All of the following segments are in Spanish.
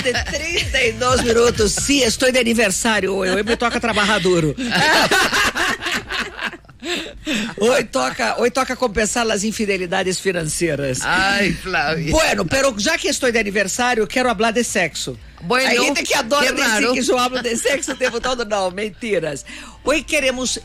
de 32 minutos. Sí, estoy de aniversário hoje me toca trabalhar duro. Hoy toca compensar as infidelidades financeiras. Ai, Flávia. Bueno, pero já que estou de aniversário, quero falar de sexo. Bueno, hay gente que adora claro. decir que eu hablo de sexo o tempo todo. Não, mentiras. Hoje queremos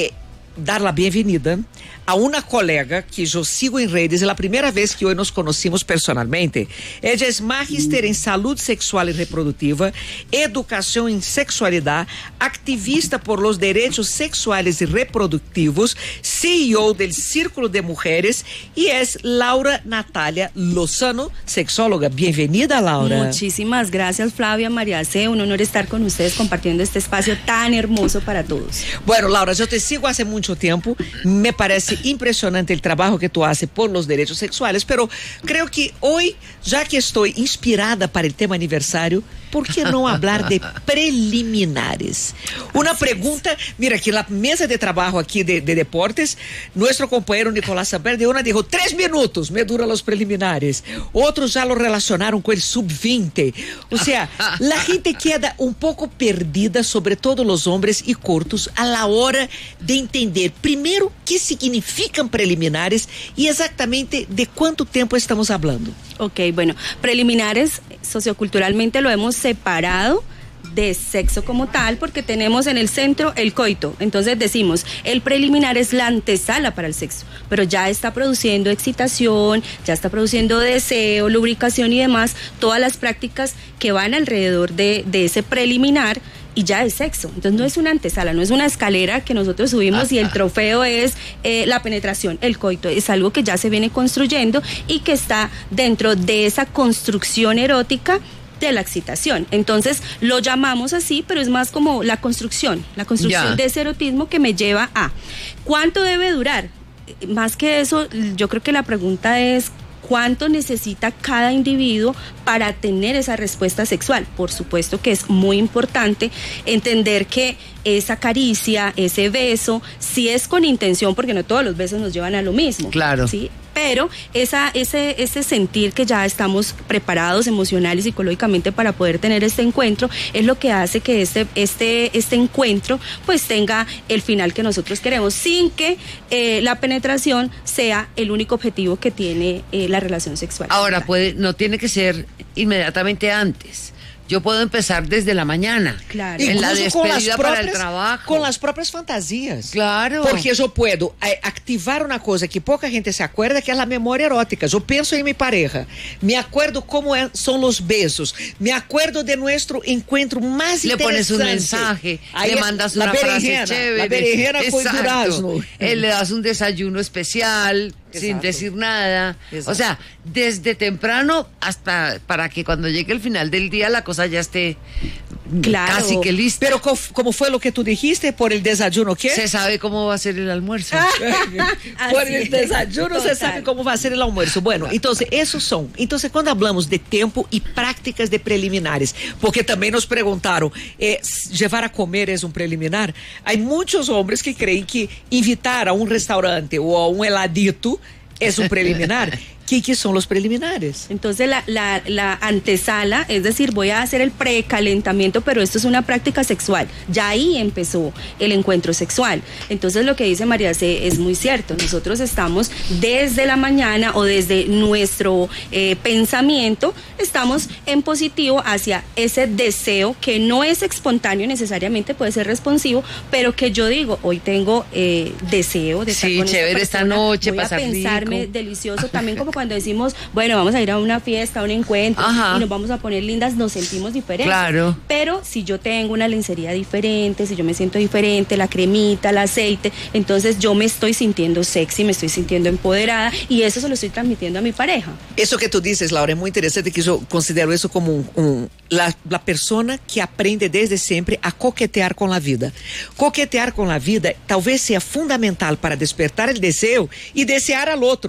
dar a bem-vinda a uma colega que eu sigo em redes, é a primeira vez que hoje nos conhecemos personalmente. Ela é magíster em saúde sexual e reprodutiva, educação em sexualidade, activista por los direitos sexuais e reprodutivos, CEO del Círculo de Mulheres e é Laura Natália Lozano, sexóloga. Bem-vinda, Laura. Muchísimas gracias, Flavia, María C. Un honor estar con ustedes compartiendo este espacio tan hermoso para todos. Bueno, Laura, yo te sigo hace mucho tiempo. Me parece impresionante el trabajo que tú haces por los derechos sexuales, pero creo que hoy, ya que estoy inspirada para el tema aniversario, ¿por qué no hablar de preliminares? Una pregunta, mira, que la mesa de trabajo aquí de deportes, nuestro compañero Nicolás Saber de una dijo, 3 minutos me duran los preliminares. Otros ya lo relacionaron con el sub-20. O sea, la gente queda un poco perdida, sobre todo los hombres y cortos, a la hora de entender, primero, qué significan preliminares y exactamente de cuánto tiempo estamos hablando. Ok, bueno, preliminares socioculturalmente lo hemos separado de sexo como tal, porque tenemos en el centro el coito. Entonces decimos, el preliminar es la antesala para el sexo, pero ya está produciendo excitación, ya está produciendo deseo, lubricación y demás, todas las prácticas que van alrededor de ese preliminar, y ya es sexo. Entonces no es una antesala, no es una escalera que nosotros subimos y el trofeo es la penetración, el coito. Es algo que ya se viene construyendo y que está dentro de esa construcción erótica de la excitación. Entonces lo llamamos así, pero es más como la construcción de ese erotismo que me lleva a ¿cuánto debe durar? Más que eso, yo creo que la pregunta es ¿cuánto necesita cada individuo para tener esa respuesta sexual? Por supuesto que es muy importante entender que esa caricia, ese beso, si es con intención, porque no todos los besos nos llevan a lo mismo. Claro. ¿Sí? Pero ese sentir que ya estamos preparados emocional y psicológicamente para poder tener este encuentro es lo que hace que este encuentro pues tenga el final que nosotros queremos, sin que la penetración sea el único objetivo que tiene la relación sexual. Ahora, no tiene que ser inmediatamente antes. Yo puedo empezar desde la mañana. Claro. En la Incluso despedida para el trabajo. Com as próprias fantasias. Claro. Porque eu puedo activar uma coisa que pouca gente se acuerda, que é a memória erótica. Eu penso em minha pareja, me acuerdo como são os besos, me acuerdo de nosso encontro mais le interessante. pones un mensaje, Ahí le mandas una frase chévere. La berenjena con Exacto. durazno. Le das un desayuno especial. Exacto. Sin decir nada. Exacto. O sea, desde temprano hasta para que cuando llegue el final del día la cosa ya esté casi que lista. Pero como fue lo que tú dijiste, por el desayuno, ¿qué? Se sabe cómo va a ser el almuerzo. Por el desayuno total. Se sabe cómo va a ser el almuerzo. Bueno, entonces esos son. Entonces cuando hablamos de tiempo y prácticas de preliminares, porque también nos preguntaron, llevar a comer es un preliminar. Hay muchos hombres que creen que invitar a un restaurante o a un heladito es un preliminar. ¿Qué son los preliminares? Entonces la antesala, es decir, voy a hacer el precalentamiento, pero esto es una práctica sexual. Ya ahí empezó el encuentro sexual. Entonces lo que dice María C es muy cierto. Nosotros estamos desde la mañana o desde nuestro pensamiento, estamos en positivo hacia ese deseo que no es espontáneo necesariamente, puede ser responsivo, pero que yo digo, hoy tengo deseo de estar con chévere esta persona, esta noche, voy a pensarme rico. Delicioso, también como cuando decimos, bueno, vamos a ir a una fiesta, a un encuentro, ajá, y nos vamos a poner lindas, nos sentimos diferentes. Claro. Pero si yo tengo una lencería diferente, si yo me siento diferente, la cremita, el aceite, entonces yo me estoy sintiendo sexy, me estoy sintiendo empoderada, y eso se lo estoy transmitiendo a mi pareja. Eso que tú dices, Laura, es muy interesante, que yo considero eso como la persona que aprende desde siempre a coquetear con la vida. Coquetear con la vida talvez sea fundamental para despertar el deseo y desear al otro.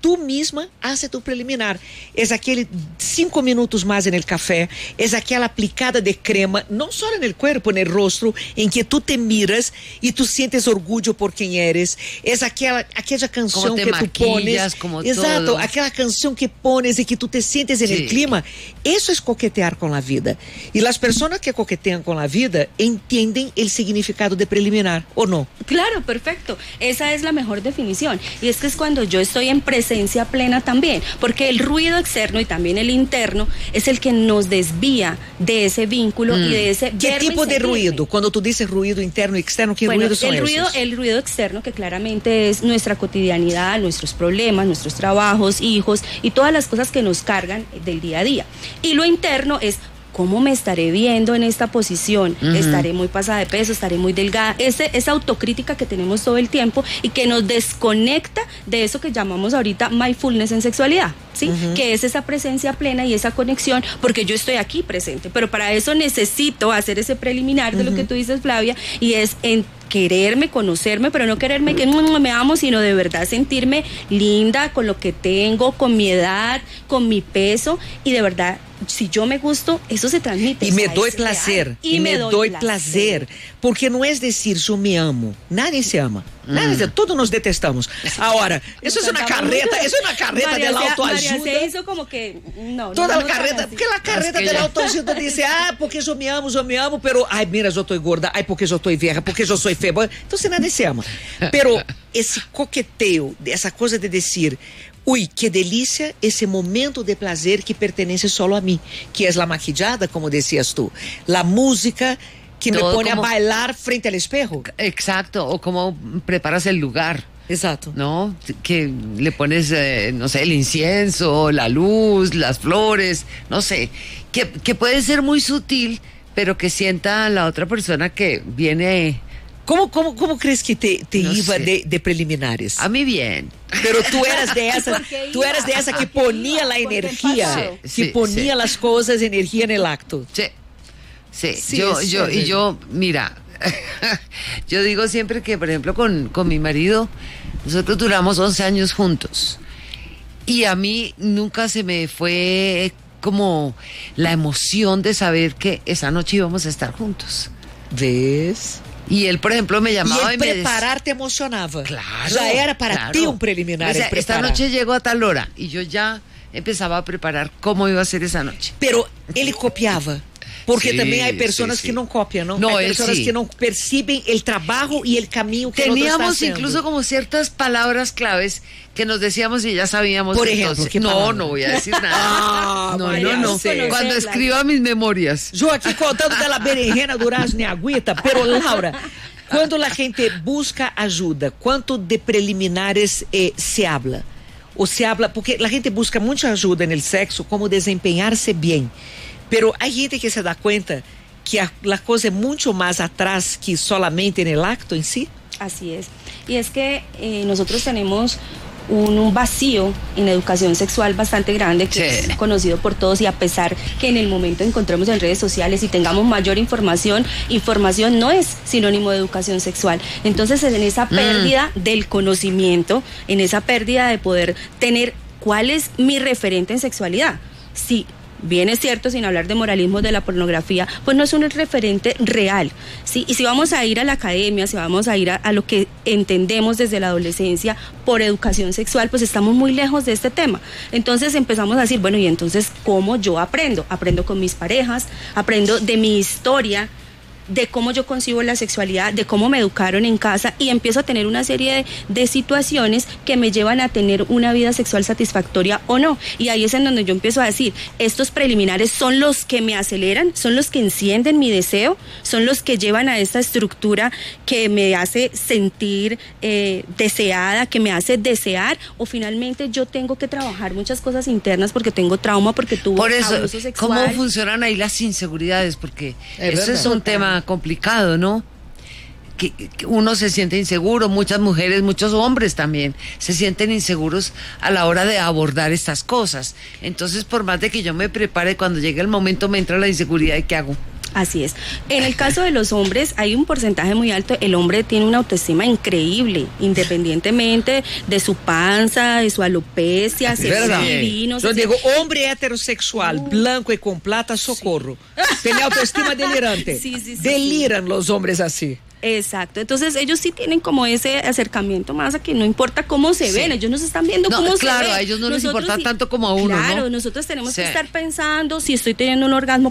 tú misma hace tu preliminar. Es aquel 5 minutos más en el café, es aquella aplicada de crema, no solo en el cuerpo, en el rostro, en que tú te miras y tú sientes orgullo por quien eres. Es aquella canción que tú pones. Exacto, todo. Aquella canción que pones y que tú te sientes en el clima. Eso es coquetear con la vida. Y las personas que coquetean con la vida entienden el significado de preliminar, ¿o no? Claro, perfecto. Esa es la mejor definición. Y es que es cuando yo estoy en presencia plena también, porque el ruido externo y también el interno es el que nos desvía de ese vínculo y de ese ¿Qué tipo de ruido? Cuando tú dices ruido interno y externo, ¿qué ruidos son esos? El ruido externo, que claramente es nuestra cotidianidad, nuestros problemas, nuestros trabajos, hijos y todas las cosas que nos cargan del día a día. Y lo interno es: ¿cómo me estaré viendo en esta posición? ¿Estaré muy pasada de peso? ¿Estaré muy delgada? Esa autocrítica que tenemos todo el tiempo y que nos desconecta de eso que llamamos ahorita mindfulness en sexualidad, ¿sí? Que es esa presencia plena y esa conexión, porque yo estoy aquí presente, pero para eso necesito hacer ese preliminar de lo que tú dices, Flavia, y es en quererme, conocerme, pero no quererme que no me amo, sino de verdad sentirme linda con lo que tengo, con mi edad, con mi peso, y de verdad, si yo me gusto, eso se transmite. Y me doy placer. Y me doy placer. Porque no es decir yo me amo. Nadie se ama. Todos nos detestamos. Ahora, eso es una carreta, de la autoayuda. María se hizo como que toda la carreta, porque la carreta de la autoayuda dice, porque yo me amo, pero, ay, mira, yo estoy gorda, ay, porque yo estoy vieja, porque yo soy fea. Entonces nadie se ama. Pero ese coqueteo, esa cosa de decir, uy, qué delicia ese momento de placer que pertenece solo a mí, que es la maquillada, como decías tú, la música que todo me pone a bailar frente al espejo. Exacto, o cómo preparas el lugar. Exacto. ¿No? Que le pones, no sé, el incienso, la luz, las flores, no sé, que puede ser muy sutil, pero que sienta a la otra persona que viene... ¿Cómo crees que te no iba sé. de preliminares? A mí bien. Pero tú eras de esa que ponía la energía, que ponía las cosas, energía en el acto. Sí, yo, mira, yo digo siempre que, por ejemplo, con mi marido, nosotros duramos 11 años juntos. Y a mí nunca se me fue como la emoción de saber que esa noche íbamos a estar juntos. ¿Ves? Y él, por ejemplo, me llamaba y preparar te emocionaba. Claro. Ya era para ti un preliminar. O sea, esta noche llego a tal hora y yo ya empezaba a preparar cómo iba a ser esa noche. Pero él copiaba. Porque también hay personas que no copian, ¿no? Hay personas que no perciben el trabajo y el camino que teníamos incluso como ciertas palabras claves que nos decíamos y ya sabíamos. Por ejemplo, no voy a decir nada. No. Cuando escriba mis memorias. Yo aquí contando de la berenjena, durazno y agüita, pero Laura, cuando la gente busca ayuda, ¿cuánto de preliminares se habla? O se habla, porque la gente busca mucha ayuda en el sexo, como desempeñarse bien. Pero hay gente que se da cuenta que la cosa es mucho más atrás que solamente en el acto en sí. Así es. Y es que nosotros tenemos un vacío en educación sexual bastante grande que es conocido por todos, y a pesar que en el momento encontremos en redes sociales y tengamos mayor información no es sinónimo de educación sexual. Entonces en esa pérdida del conocimiento, en esa pérdida de poder tener cuál es mi referente en sexualidad. Sí, bien es cierto, sin hablar de moralismo de la pornografía, pues no es un referente real, ¿sí? Y si vamos a ir a la academia, si vamos a ir a lo que entendemos desde la adolescencia por educación sexual, pues estamos muy lejos de este tema. Entonces empezamos a decir, bueno, ¿y entonces cómo yo aprendo? Aprendo con mis parejas, aprendo de mi historia, de cómo yo concibo la sexualidad, de cómo me educaron en casa, y empiezo a tener una serie de situaciones que me llevan a tener una vida sexual satisfactoria o no. Y ahí es en donde yo empiezo a decir, estos preliminares son los que me aceleran, son los que encienden mi deseo, son los que llevan a esta estructura que me hace sentir deseada, que me hace desear, o finalmente yo tengo que trabajar muchas cosas internas porque tengo trauma, porque tuve abuso sexual. ¿Cómo funcionan ahí las inseguridades? Porque ese es un tema complicado, ¿no? Que uno se siente inseguro, muchas mujeres, muchos hombres también se sienten inseguros a la hora de abordar estas cosas. Entonces, por más de que yo me prepare, cuando llegue el momento me entra la inseguridad, ¿y qué hago? Así es. En el caso de los hombres hay un porcentaje muy alto. El hombre tiene una autoestima increíble, independientemente de su panza, de su alopecia, si es divino. Yo digo, hombre heterosexual, blanco y con plata, socorro. Tiene autoestima delirante. Deliran los hombres así. Exacto, entonces ellos sí tienen como ese acercamiento más a que no importa cómo se ven, ellos nos están viendo cómo se ven. Claro, a ellos no les importa tanto como a uno, Claro, ¿no? nosotros tenemos que estar pensando si estoy teniendo un orgasmo